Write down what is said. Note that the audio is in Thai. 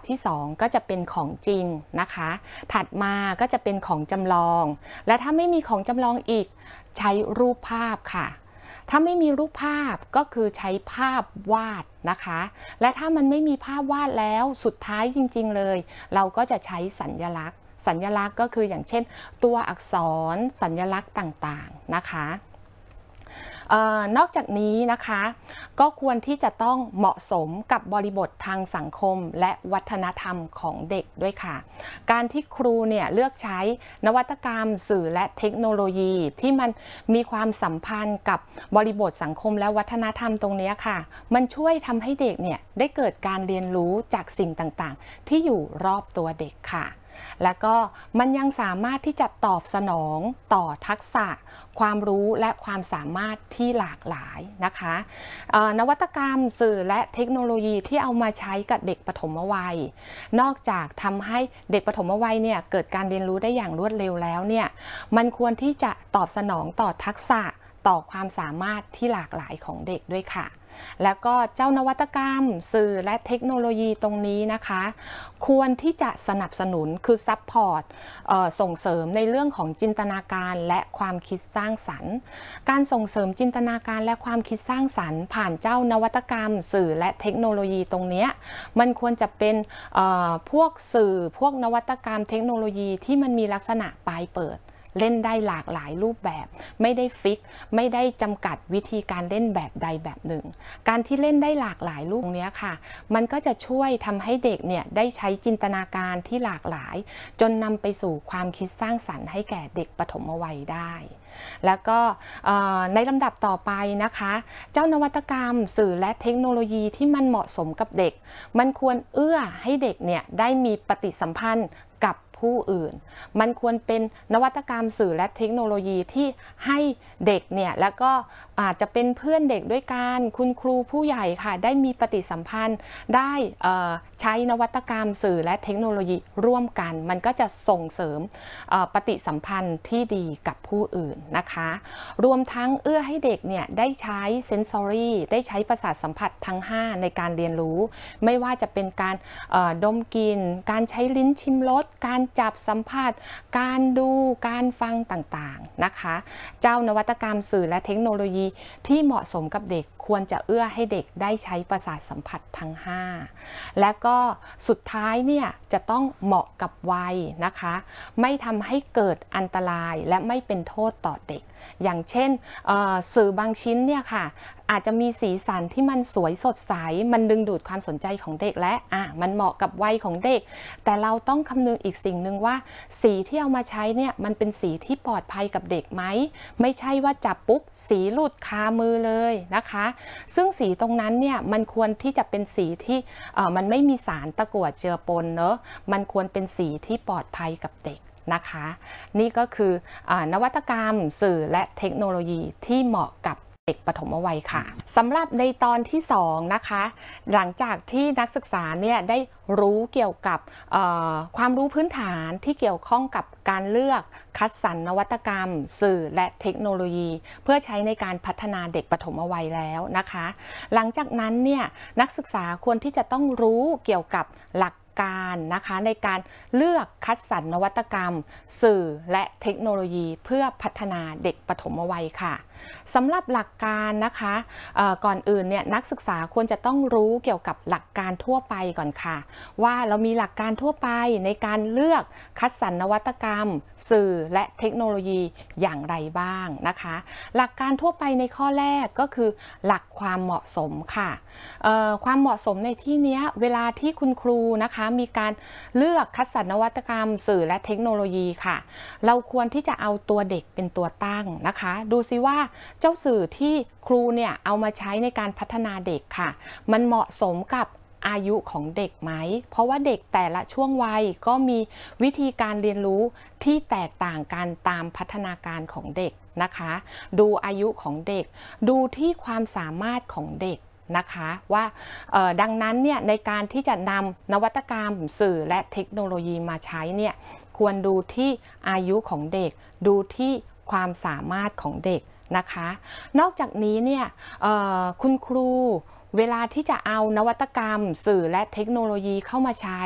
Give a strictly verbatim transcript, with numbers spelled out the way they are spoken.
ที่สองก็จะเป็นของจริงนะคะถัดมาก็จะเป็นของจำลองและถ้าไม่มีของจำลองอีกใช้รูปภาพค่ะถ้าไม่มีรูปภาพก็คือใช้ภาพวาดนะคะและถ้ามันไม่มีภาพวาดแล้วสุดท้ายจริงๆเลยเราก็จะใช้สัญลักษณ์สัญลักษณ์ก็คืออย่างเช่นตัวอักษรสัญลักษณ์ต่างๆนะคะเอ่อนอกจากนี้นะคะก็ควรที่จะต้องเหมาะสมกับบริบททางสังคมและวัฒนธรรมของเด็กด้วยค่ะการที่ครูเนี่ยเลือกใช้นวัตกรรมสื่อและเทคโนโลยีที่มันมีความสัมพันธ์กับบริบทสังคมและวัฒนธรรมตรงนี้ค่ะมันช่วยทำให้เด็กเนี่ยได้เกิดการเรียนรู้จากสิ่งต่างๆที่อยู่รอบตัวเด็กค่ะแล้วก็มันยังสามารถที่จะตอบสนองต่อทักษะความรู้และความสามารถที่หลากหลายนะคะนวัตกรรมสื่อและเทคโนโลยีที่เอามาใช้กับเด็กปฐมวัยนอกจากทำให้เด็กปฐมวัยเนี่ยเกิดการเรียนรู้ได้อย่างรวดเร็วแล้วเนี่ยมันควรที่จะตอบสนองต่อทักษะต่อความสามารถที่หลากหลายของเด็กด้วยค่ะแล้วก็เจ้านวัตกรรมสื่อและเทคโนโลยีตรงนี้นะคะควรที่จะสนับสนุนคือซัพพอร์ตส่งเสริมในเรื่องของจินตนาการและความคิดสร้างสรรค์การส่งเสริมจินตนาการและความคิดสร้างสรรค์ผ่านเจ้านวัตกรรมสื่อและเทคโนโลยีตรงนี้มันควรจะเป็นพวกสื่อพวกนวัตกรรมเทคโนโลยีที่มันมีลักษณะปลายเปิดเล่นได้หลากหลายรูปแบบไม่ได้ฟิกไม่ได้จำกัดวิธีการเล่นแบบใดแบบหนึ่งการที่เล่นได้หลากหลายรูปนี้ค่ะมันก็จะช่วยทำให้เด็กเนี่ยได้ใช้จินตนาการที่หลากหลายจนนำไปสู่ความคิดสร้างสรรค์ให้แก่เด็กปฐมวัยได้แล้วก็ในลำดับต่อไปนะคะเจ้านวัตกรรมสื่อและเทคโนโลยีที่มันเหมาะสมกับเด็กมันควรเอื้อให้เด็กเนี่ยได้มีปฏิสัมพันธ์กับผู้อื่นมันควรเป็นนวัตกรรมสื่อและเทคโนโลยีที่ให้เด็กเนี่ยแล้วก็อาจจะเป็นเพื่อนเด็กด้วยกันคุณครูผู้ใหญ่ค่ะได้มีปฏิสัมพันธ์ได้ใช้นวัตกรรมสื่อและเทคโนโลยีร่วมกันมันก็จะส่งเสริมปฏิสัมพันธ์ที่ดีกับผู้อื่นนะคะรวมทั้งเอื้อให้เด็กเนี่ยได้ใช้เซนซอรี่ได้ใช้ประสาทสัมผัสทั้งห้าในการเรียนรู้ไม่ว่าจะเป็นการดมกลิ่นการใช้ลิ้นชิมรสการจับสัมผัสการดูการฟังต่างๆนะคะเจ้านวัตกรรมสื่อและเทคโนโลยีที่เหมาะสมกับเด็กควรจะเอื้อให้เด็กได้ใช้ประสาทสัมผัสทั้งห้าและก็สุดท้ายเนี่ยจะต้องเหมาะกับวัยนะคะไม่ทำให้เกิดอันตรายและไม่เป็นโทษต่อเด็กอย่างเช่นสื่อบางชิ้นเนี่ยค่ะอาจจะมีสีสันที่มันสวยสดใสมันดึงดูดความสนใจของเด็กและอ่ะมันเหมาะกับวัยของเด็กแต่เราต้องคำนึงอีกสิ่งหนึ่งว่าสีที่เอามาใช้เนี่ยมันเป็นสีที่ปลอดภัยกับเด็กไหมไม่ใช่ว่าจับปุ๊บสีหลุดคามือเลยนะคะซึ่งสีตรงนั้นเนี่ยมันควรที่จะเป็นสีที่มันไม่มีสารตะกั่วเจือปนเนอะมันควรเป็นสีที่ปลอดภัยกับเด็กนะคะนี่ก็คืออนวัตกรรมสื่อและเทคโนโลยีที่เหมาะกับเด็กปฐมวัยค่ะสำหรับในตอนที่สองนะคะหลังจากที่นักศึกษาเนี่ยได้รู้เกี่ยวกับความรู้พื้นฐานที่เกี่ยวข้องกับการเลือกคัดสรรนวัตกรรมสื่อและเทคโนโลยีเพื่อใช้ในการพัฒนาเด็กปฐมวัยแล้วนะคะหลังจากนั้นเนี่ยนักศึกษาควรที่จะต้องรู้เกี่ยวกับหลักการนะคะในการเลือกคัดสรรนวัตกรรมสื่อและเทคโนโลยีเพื่อพัฒนาเด็กปฐมวัยค่ะสำหรับหลักการนะคะก่อนอื่นเนี่ยนักศึกษาควรจะต้องรู้เกี่ยวกับหลักการทั่วไปก่อนค่ะว่าเรามีหลักการทั่วไปในการเลือกคัดสรรนวัตกรรมสื่อและเทคโนโลยีอย่างไรบ้างนะคะหลักการทั่วไปในข้อแรกก็คือหลักความเหมาะสมค่ะความเหมาะสมในที่นี้เวลาที่คุณครูนะคะมีการเลือกคัดสรรนวัตกรรมสื่อและเทคโนโลยีค่ะเราควรที่จะเอาตัวเด็กเป็นตัวตั้งนะคะดูซิว่าเจ้าสื่อที่ครูเนี่ยเอามาใช้ในการพัฒนาเด็กค่ะมันเหมาะสมกับอายุของเด็กไหมเพราะว่าเด็กแต่ละช่วงวัยก็มีวิธีการเรียนรู้ที่แตกต่างกันตามพัฒนาการของเด็กนะคะดูอายุของเด็กดูที่ความสามารถของเด็กนะคะว่าดังนั้นเนี่ยในการที่จะนำนวัตกรรมสื่อและเทคโนโลยีมาใช้เนี่ยควรดูที่อายุของเด็กดูที่ความสามารถของเด็กนะคะนอกจากนี้เนี่ยคุณครูเวลาที่จะเอานวัตกรรมสื่อและเทคโนโลยีเข้ามาใช้